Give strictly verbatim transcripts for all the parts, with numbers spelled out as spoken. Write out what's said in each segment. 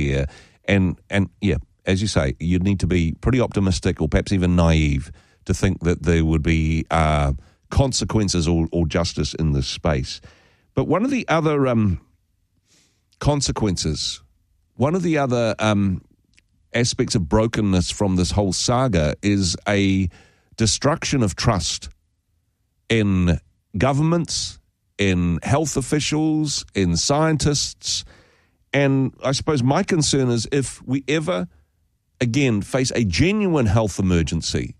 there. And, and yeah, as you say, you'd need to be pretty optimistic or perhaps even naive to think that there would be uh, consequences or, or justice in this space. But one of the other um, consequences, one of the other um, aspects of brokenness from this whole saga is a destruction of trust in governments, in health officials, in scientists. And I suppose my concern is if we ever, again, face a genuine health emergency,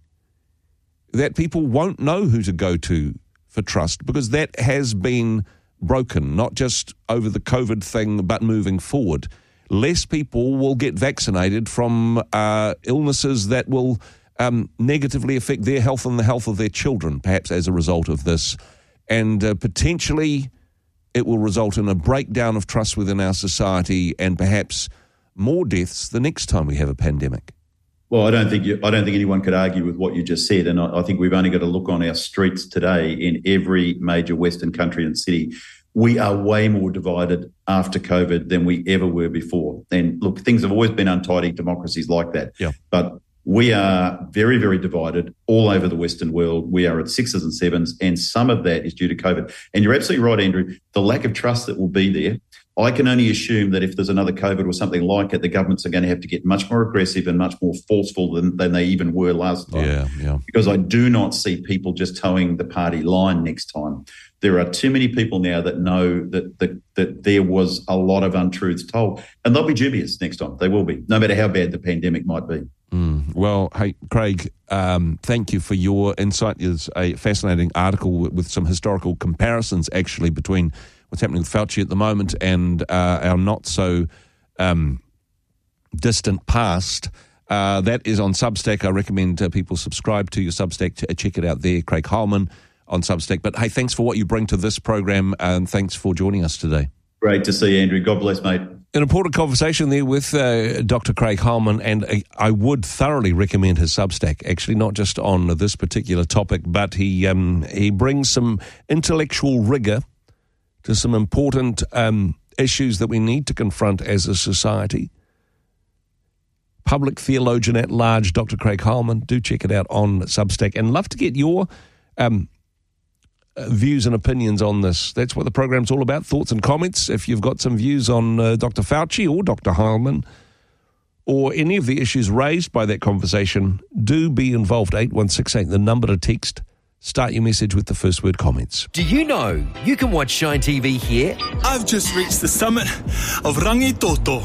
that people won't know who to go to for trust, because that has been broken, not just over the COVID thing, but moving forward. Less people will get vaccinated from uh, illnesses that will um, negatively affect their health and the health of their children, perhaps as a result of this. And uh, potentially it will result in a breakdown of trust within our society and perhaps more deaths the next time we have a pandemic. Well, I don't think you, I don't think anyone could argue with what you just said, and I, I think we've only got to look on our streets today in every major Western country and city. We are way more divided after COVID than we ever were before. And look, things have always been untidy, democracies like that. Yeah. But we are very, very divided all over the Western world. We are at sixes and sevens, and some of that is due to COVID. And you're absolutely right, Andrew, the lack of trust that will be there. I can only assume that if there's another COVID or something like it, the governments are going to have to get much more aggressive and much more forceful than, than they even were last time. Yeah, yeah. Because I do not see people just towing the party line next time. There are too many people now that know that, that, that there was a lot of untruths told, and they'll be dubious next time. They will be, no matter how bad the pandemic might be. Mm. Well, hey, Craig, um, thank you for your insight. It's a fascinating article with, with some historical comparisons, actually, between what's happening with Fauci at the moment and uh, our not so um, distant past. Uh, that is on Substack. I recommend uh, people subscribe to your Substack. To, uh, check it out there, Craig Heilmann on Substack. But hey, thanks for what you bring to this program, and thanks for joining us today. Great to see you, Andrew. God bless, mate. An important conversation there with uh, Doctor Craig Heilmann, and uh, I would thoroughly recommend his Substack, actually, not just on this particular topic, but he um, he brings some intellectual rigour to some important um, issues that we need to confront as a society. Public theologian at large, Doctor Craig Heilmann. Do check it out on Substack, and love to get your um, views and opinions on this. That's what the program's all about, thoughts and comments. If you've got some views on uh, Doctor Fauci or Doctor Heilmann or any of the issues raised by that conversation, do be involved. eight one six eight, the number to text. Start your message with the first word comments. Do you know you can watch Shine T V here? I've just reached the summit of Rangitoto.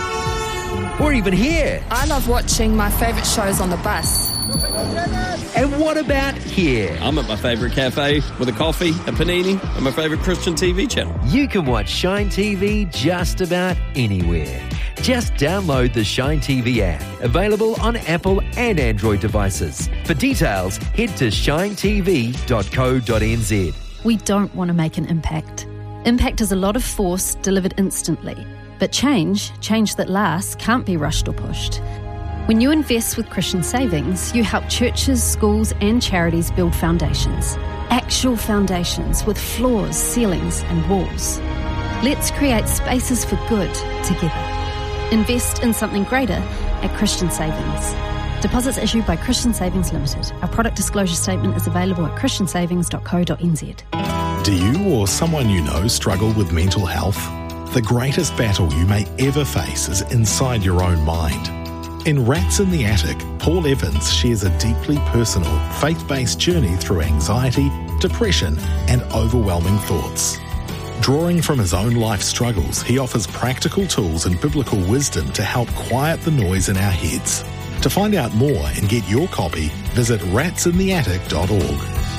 Or even here. I love watching my favourite shows on the bus. And what about here? I'm at my favourite cafe with a coffee, a panini, and my favourite Christian T V channel. You can watch Shine T V just about anywhere. Just download the Shine T V app, available on Apple and Android devices. For details, head to shine t v dot co dot n z. We don't want to make an impact. Impact is a lot of force delivered instantly. But change, change that lasts, can't be rushed or pushed. When you invest with Christian Savings, you help churches, schools and charities build foundations. Actual foundations with floors, ceilings and walls. Let's create spaces for good together. Invest in something greater at Christian Savings. Deposits issued by Christian Savings Limited. Our product disclosure statement is available at christian savings dot co dot n z. Do you or someone you know struggle with mental health? The greatest battle you may ever face is inside your own mind. In Rats in the Attic, Paul Evans shares a deeply personal, faith-based journey through anxiety, depression, and overwhelming thoughts. Drawing from his own life struggles, he offers practical tools and biblical wisdom to help quiet the noise in our heads. To find out more and get your copy, visit rats in the attic dot org.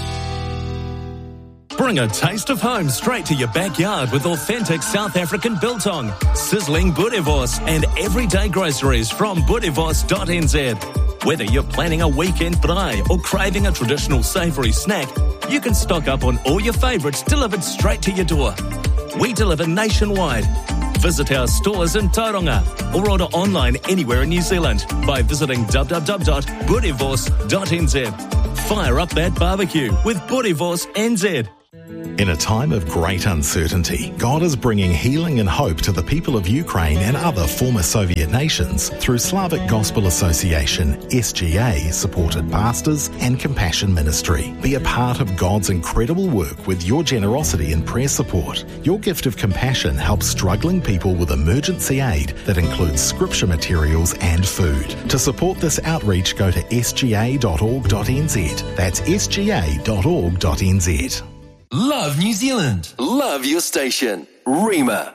Bring a taste of home straight to your backyard with authentic South African biltong, sizzling boerewors and everyday groceries from boerewors dot n z. Whether you're planning a weekend braai or craving a traditional savoury snack, you can stock up on all your favourites delivered straight to your door. We deliver nationwide. Visit our stores in Tauranga or order online anywhere in New Zealand by visiting w w w dot boerewors dot n z. Fire up that barbecue with Boerewors N Z. In a time of great uncertainty, God is bringing healing and hope to the people of Ukraine and other former Soviet nations through Slavic Gospel Association, S G A, supported pastors and compassion ministry. Be a part of God's incredible work with your generosity and prayer support. Your gift of compassion helps struggling people with emergency aid that includes scripture materials and food. To support this outreach, go to s g a dot org dot n z. That's s g a dot org dot n z. Love New Zealand. Love your station. Rima.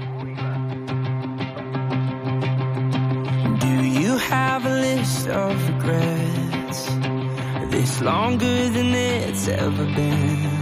Do you have a list of regrets? This longer than it's ever been?